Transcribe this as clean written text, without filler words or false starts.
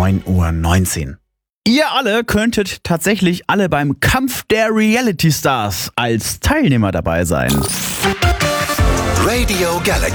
9:19 Uhr. Ihr alle könntet tatsächlich alle beim Kampf der Reality Stars als Teilnehmer dabei sein. Radio Galaxy.